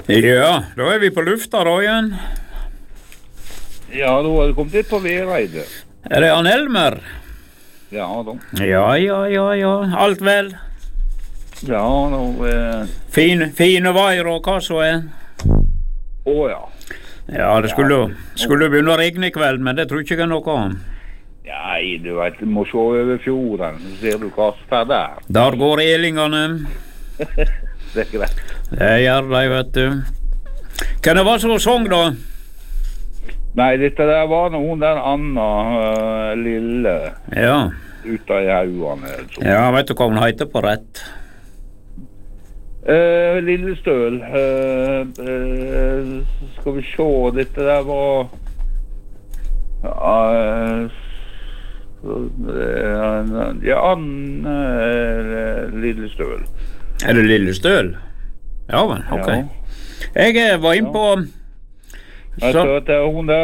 Ja, da vi på lufta da igjen. Ja, då har det kommet litt på Vereide. Det han Elmer? Ja, då. Ja. Alt vel? Ja, då. Fine veier og hva så er? Ja. Ja, det skulle begynne å regne I kveld, men det tror ikke jeg noe om. Nei, du vet, du må se over fjorden, så ser du hva som er der. Der går elingene. Det greit. Det gjør de, vet du. Hva det var som sang da? Nei, dette der var noe hun der Anna Lille. Ja. Ut av haugene. Ja, vet du hva hun heter på rett? Lille Støl. Skal vi se, dette der var... Ja, Anne Lille Støl. Det Lille Støl? Ja, men, ok. Ja. Jeg var inn på... Hun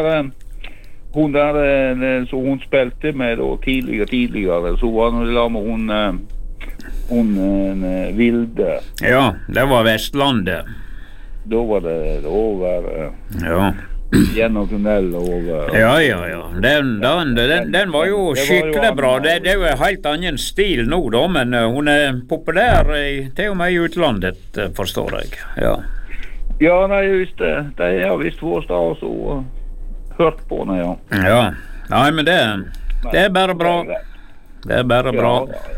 der så hun spilte med da, tidligere, så var hun la med hun Vilde. Ja, det var Vestlandet. Da var det over ja. Gjennom tunnel over. Ja. Den var jo skikkelig bra. Det jo en helt annen stil nå da, men hun populær til og med I utlandet, forstår jeg. Ja. Ja, nei, just det. Det har visst vår stad så hørt på henne, ja. Ja. Nei, men det bare bra. Det bare bra.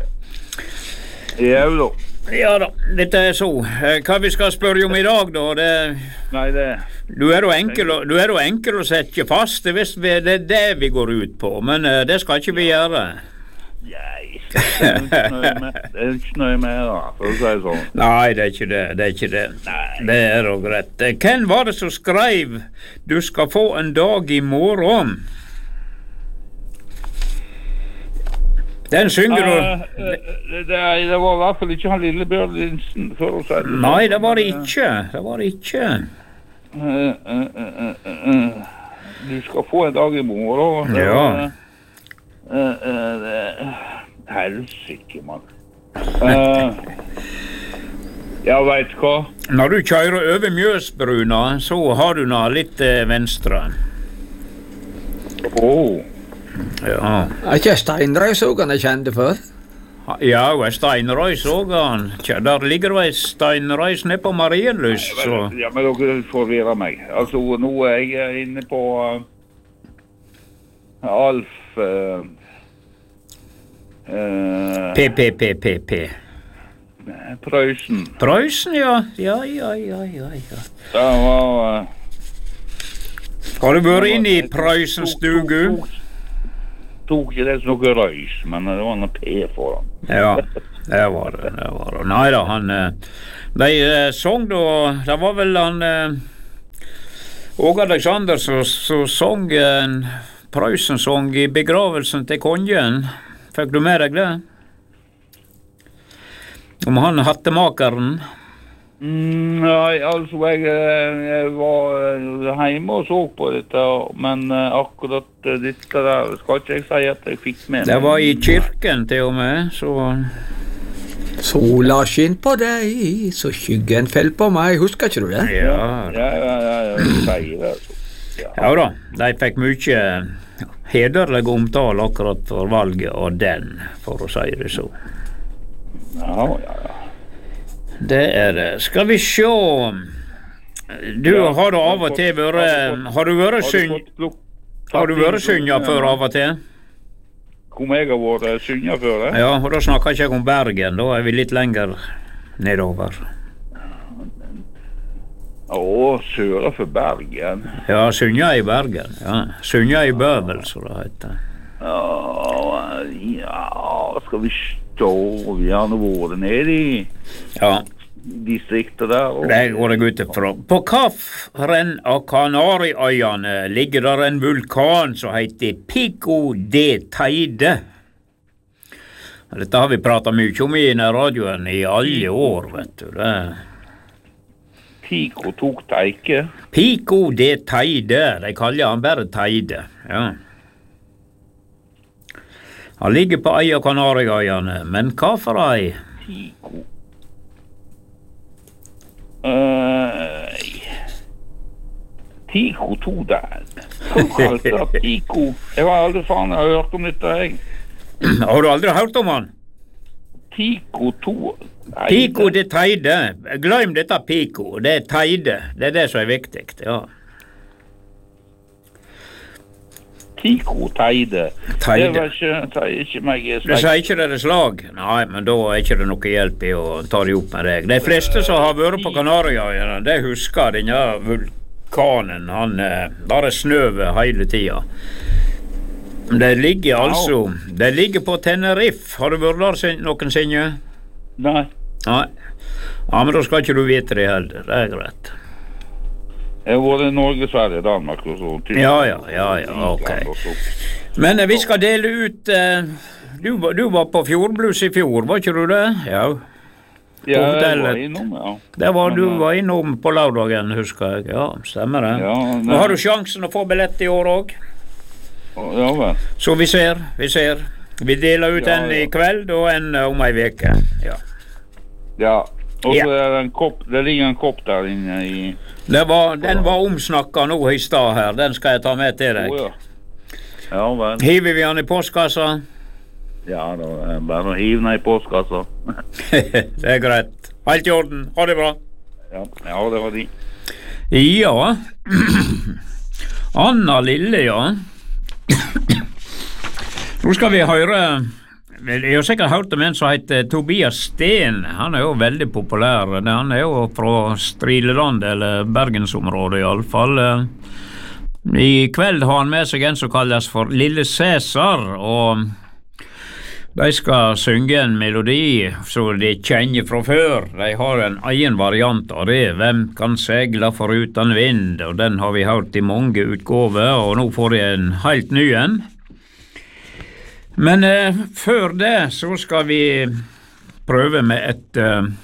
Ja da. Ja da, dette så. Hva vi skal spørre om I dag da? Nei, det... Du jo enkel å sette fast, det det vi går ut på, men det skal ikke vi gjøre. Nei, det ikke nøye med det, for å si sånn. Nei, det ikke det. Nei. Det jo greit. Hvem var det som skrev «Du skal få en dag I morgen»? Den synger du... Det var I hvert fall ikke han Lille Bjørn Linsen, for å si det. Nei, det var det ikke. Du skal få en dag I morgen. Ja. Helsike, mann. Jeg vet hva. Når du kjører over Mjøsbruna, så har du nå litt venstre. Ja. Ikke Steinrøysågen jeg kjente før? Ja, Steinrøysågen. Der ligger jo Steinrøys nede på Marienlyst. Ja, men dere forvirrer meg. Altså, nå jeg inne på Alf... P. Prøysen, ja. Ja. Det var... Har du vært inne I Prøysens stugu? Tok ikke det som noe røys, men det var noe P for han. Ja, det var det. Neida, han... De sång da... Det var vel han... Åge Alexander som sång en Prøysen-sång I begravelsen til kongen. Fikk du med deg det? Om han hattemakeren? Nei, altså jeg var hjemme og så på dette, men akkurat dette der skal ikke jeg si at jeg fikk med meg. Det var I kirken til og med, så... Sola skinn på deg, så skyggen fell på meg, husker ikke du det? Ja, jeg sier det. Ja da, de fikk mye hederlig omtale akkurat for valget av den, for å si det så. Ja. Det det. Skal vi se. Har du av og til vært... Har du vært synja før av og til? Kom jeg har vært synja før det? Ja, og da snakker ikke jeg om Bergen. Da vi litt lenger nedover. Søra for Bergen. Ja, synja I Bergen. Ja. Synja I Bøvel, så det heter. Ja, skal vi stå. Vi har nå vært nede I distriktet der. Det går jeg ut ifra. På hvilken av Kanariøyene ligger der en vulkan som heter Pico de Teide. Dette har vi pratet mye om I radioen I alle år, vet du. Pico tok teike. Pico de Teide, de kaller han bare Teide, ja. Han ligger på ei av Kanariøyene, men hva for ei? Pico. Tico 2 der. Hva kalte det Tico? Jeg har aldri faen hørt om dette, jeg. Har du aldri hørt om han? Tico 2. Pico det teide. Glem dette Pico. Det teide. Det det som viktig, ja. Tico teide. Teide. Det var ikke meg Det sier ikke det slag. Nei, men da er ikke det noe hjelp i å ta det opp med deg. De fleste som har vært på Kanariøyene, de husker denne vulkanen. Der snøver hele tida. Det ligger på Tenerife. Har du vært der noensinne? Nei. Nei. Ja, men da skal ikke du vite det heller. Det er greit. Jeg har vært i Norge, Sverige, Danmark og så. Ja, ok. Men vi skal dele ut du var på Fjordblues i fjor, var ikke du det? Ja. Ja, jeg var innom, ja. Det var du var innom på lørdagen, husker jeg. Ja, stemmer det. Ja, nå har du sjansen å få billett i år også. Ja, vel. Så vi ser. Vi deler ut en i kveld og en om ei veke. Ja. Ja, og så er det ligger en kopp der inne i... Den var omsnakket nå i stad her. Den skal jeg ta med til deg. Ja, vel. Hiver vi han i postkassa? Ja, da er det bare å hive den i postkassa. Det er greit. Alt i orden. Ha det bra. Ja, det var de. Ja. Anna Lille, ja. Nå skal vi høre... Jeg har sikkert hørt om en som heter Tobias Steen. Han er jo veldig populær. Han er jo fra Strileland, eller Bergensområdet i alle fall. I kveld har han med seg en som kalles for Lille Cæsar, og de skal synge en melodi som de kjenner fra før. De har en egen variant av det. Hvem kan segle foruten vind? Og den har vi hørt i mange utgaver, og nå får de en helt ny en. Men før det så skal vi prøve med et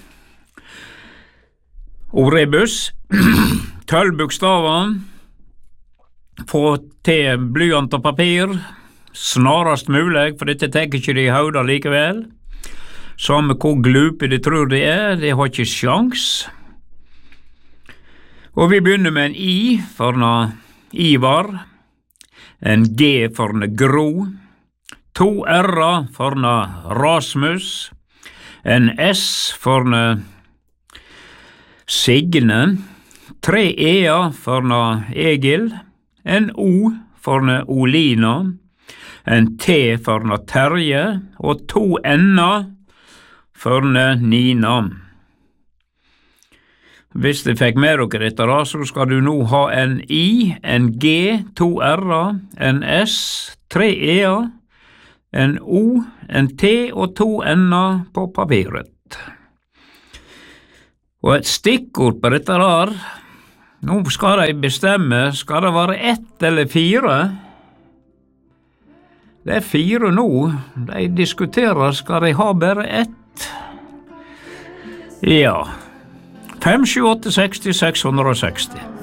ordrebus. 12 bokstaver. Få til blyant og papir snarast mulig, for dette tenker ikke de i hodet likevel. Samme hvor glupe de tror de har ikke sjans. Og vi begynner med en I for Ivar, en G for Gro, 2 R-er for Rasmus, en S for Signe, 3 E-er for Egil, en O for Olina, en T for Terje, og 2 N-er for Nina. Hvis du fikk med dere dette da, så skal du nå ha en I, en G, 2 R-er, en S, 3 E-er, en O, en T og 2 N-er på papiret. Og et stikkord på dette der, nå skal de bestemme, skal det være 1 eller 4? Det er 4 nå, de diskuterer, skal de ha bare 1? Ja, 5, 7, 8, 60, 660.